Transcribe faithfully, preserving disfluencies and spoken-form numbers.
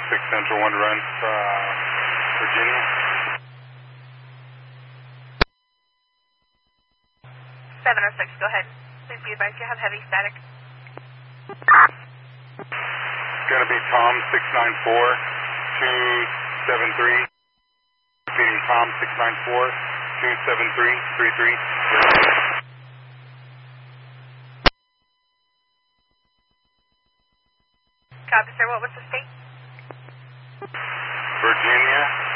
six Central, one to run, uh, Virginia. seven oh six, go ahead. Please be advised you have heavy static. It's going to be Tom six nine four two seven three. Repeating Tom six nine four two seven three three three. Copy, sir. What was the state? Virginia.